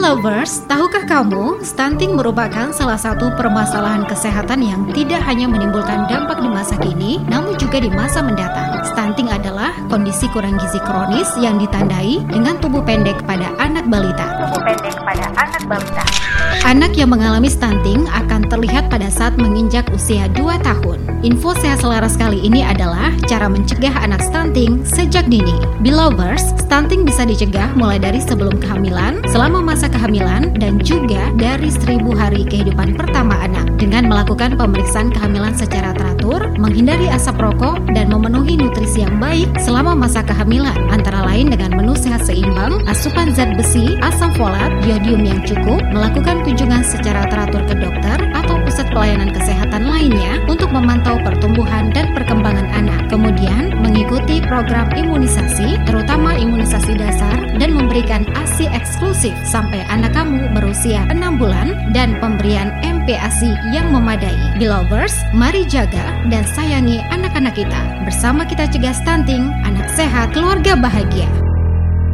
Belovers, tahukah kamu, stunting merupakan salah satu permasalahan kesehatan yang tidak hanya menimbulkan dampak di masa kini, namun juga di masa mendatang. Stunting adalah kondisi kurang gizi kronis yang ditandai dengan tubuh pendek pada anak balita. Anak yang mengalami stunting akan terlihat pada saat menginjak usia 2 tahun. Info sehat selaras kali ini adalah cara mencegah anak stunting sejak dini. Belovers, stunting bisa dicegah mulai dari sebelum kehamilan, selama masa kehamilan, dan juga dari 1000 hari kehidupan pertama anak. Dengan melakukan pemeriksaan kehamilan secara teratur, menghindari asap rokok, dan memenuhi nutrisi yang baik selama masa kehamilan, antara lain dengan menu sehat seimbang, asupan zat besi, asam folat, yodium yang cukup, melakukan kunjungan secara teratur ke dokter atau pusat pelayanan kesehatan lainnya untuk memantau pertumbuhan dan perkembangan anak. Kemudian, mengikuti program imunisasi, terutama imunisasi dasar, dan memberikan ASI eksklusif sampai anak kamu berusia 6 bulan dan pemberian MPASI yang memadai. Belovers, mari jaga dan sayangi anak-anak kita. Bersama kita cegah stunting, anak sehat, keluarga bahagia.